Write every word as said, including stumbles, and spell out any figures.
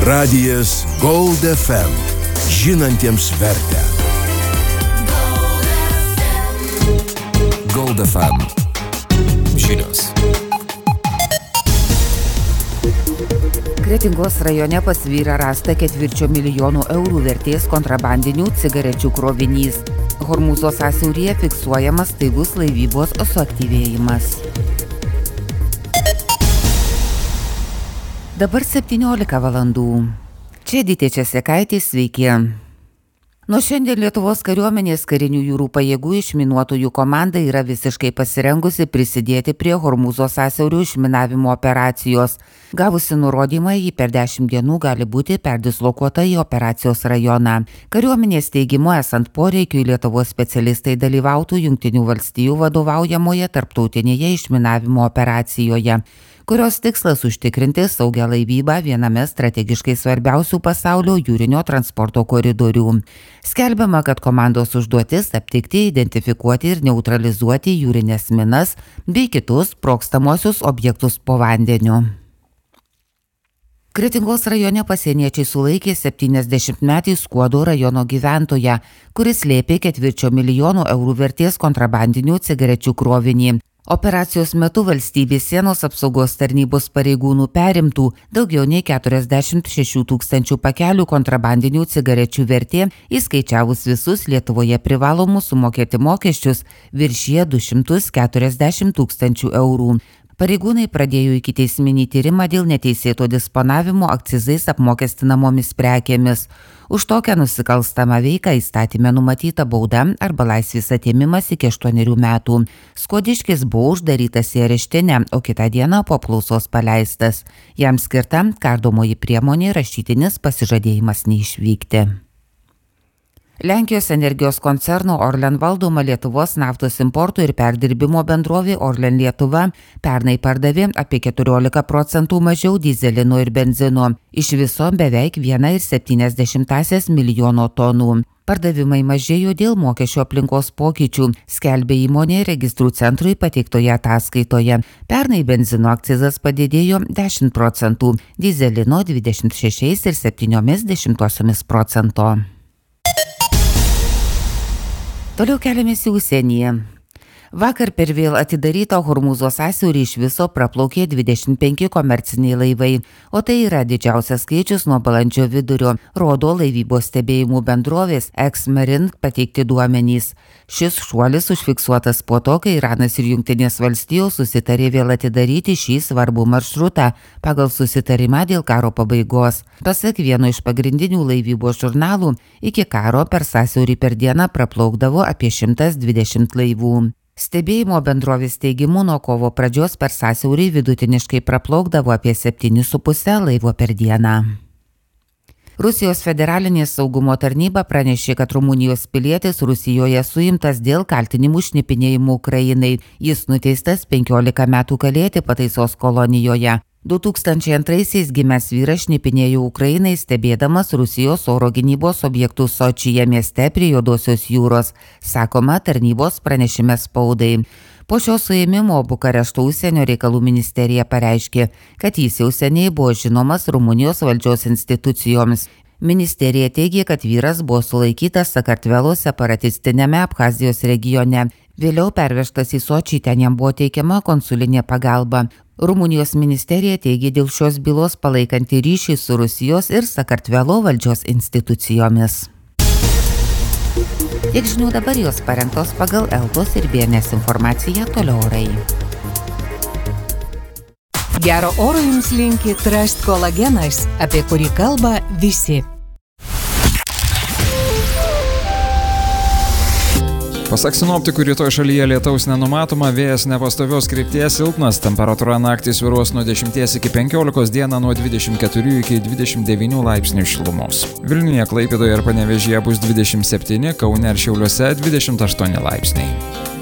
Radijas Gold F M. Žinantiems vertę. Gold F M. Žinios. Kretingos rajone pas vyrą rasta ketvirčio milijonų eurų vertės kontrabandinių cigarečių krovinys. Hormūzo sąsiauryje fiksuojamas staigus laivybos suaktyvėjimas. Dabar septyniolika valandų. Čia Edita Česekaitė, sveiki. Nuo šiandien Lietuvos kariuomenės karinių jūrų pajėgų išminuotojų komanda yra visiškai pasirengusi prisidėti prie Hormūzo sąsiaurio išminavimo operacijos. Gavusi nurodymą, ji per dešimt dienų gali būti perdislokuota į operacijos rajoną. Kariuomenės teigimu, esant poreikiui, Lietuvos specialistai dalyvautų Jungtinių valstijų vadovaujamoje tarptautinėje išminavimo operacijoje, kurios tikslas užtikrinti saugią laivybą viename strategiškai svarbiausių pasaulio jūrinio transporto koridorių. Skelbiama, kad komandos užduotis aptikti, identifikuoti ir neutralizuoti jūrinės minas bei kitus sprogstamosius objektus po vandeniu. Kretingos rajone pasieniečiai sulaikė septyniasdešimtmetį Skuodo rajono gyventoją, kuris slėpė ketvirčio milijono eurų vertės kontrabandinių cigarečių krovinį. Operacijos metu valstybės sienos apsaugos tarnybos pareigūnų perimtų daugiau nei keturiasdešimt šešių tūkstančių pakelių kontrabandinių cigarečių vertė, įskaičiavus visus Lietuvoje privalomus sumokėti mokesčius, viršija du šimtus keturiasdešimt tūkstančių eurų. Pareigūnai pradėjo ikiteisminį tyrimą dėl neteisėto disponavimo akcizais apmokestinamomis prekėmis. Už tokią nusikalstamą veiką įstatyme numatyta bauda arba laisvės atėmimas iki aštuonerių metų. Skuodiškis buvo uždarytas į areštinę, o kitą dieną po apklausos paleistas. Jam skirta kardomoji priemonė rašytinis pasižadėjimas neišvykti. Lenkijos energijos koncerno Orlen valdoma Lietuvos naftos importo ir perdirbimo bendrovė Orlen Lietuva pernai pardavė apie keturiolika procentų mažiau dyzelino ir benzino, iš viso beveik viena ir septyniasdešimtąsias milijono tonų. Pardavimai mažėjo dėl mokesčio aplinkos pokyčių, skelbė įmonė registrų centrui pateiktoje ataskaitoje. Pernai benzino akcizas padidėjo dešimt procentų, dyzelino dvidešimt šešiais ir septyniomis dešimtosiomis procento. Toliau keliamės į užsienyje. Vakar per vėl atidaryto Hormūzo sąsiaurį iš viso praplaukė dvidešimt penki komerciniai laivai, o tai yra didžiausias skaičius nuo balandžio vidurio, rodo laivybos stebėjimų bendrovės Ex-Marine pateikti duomenys. Šis šuolis užfiksuotas po to, kai Iranas ir Jungtinės valstijos susitarė vėl atidaryti šį svarbų maršrutą pagal susitarimą dėl karo pabaigos. Pasak vieno iš pagrindinių laivybos žurnalų, iki karo per sąsiaurį per dieną praplaukdavo apie šimtas dvidešimt laivų. Stebėjimo bendrovės teigimu nuo kovo pradžios per sąsiaurį vidutiniškai praplaukdavo apie septynis su puse laivo per dieną. Rusijos federalinė saugumo tarnyba pranešė, kad Rumunijos pilietis Rusijoje suimtas dėl kaltinimų šnipinėjimu Ukrainai. Jis nuteistas penkiolika metų kalėti pataisos kolonijoje. du tūkstančiai antraisiais gimęs vyras šnipinėjo Ukrainai, stebėdamas Rusijos oro gynybos objektų Sočyje mieste prie Juodosios jūros, sakoma tarnybos pranešime spaudai. Po šio suėmimo Bukarešto užsienio reikalų ministerija pareiškė, kad jis jau seniai buvo žinomas Rumunijos valdžios institucijoms. Ministerija teigė, kad vyras buvo sulaikytas Sakartvelo separatistinėme Abchazijos regione. Vėliau pervežtas į Sočį, ten jam buvo teikiama konsulinė pagalba. Rumunijos ministerija teigė dėl šios bylos palaikanti ryšį su Rusijos ir Sakartvelo valdžios institucijomis. Tiek žinių, dabar jos parengtos pagal Eltos ir B N S informaciją, toliau orai. Gero oro jums linki Trust kolagenas, apie kurį kalba visi. Pasak sinoptikų, rytoj šalyje lietaus nenumatoma, vėjas nepastovios krypties silpnas, temperatūra naktį svyruos nuo dešimties iki penkiolikos, dieną nuo dvidešimt keturių iki dvidešimt devynių laipsnių šilumos. Vilniuje, Klaipėdoje ir Panevėžyje bus dvidešimt septyni, Kaune ir Šiauliuose dvidešimt aštuoni laipsniai.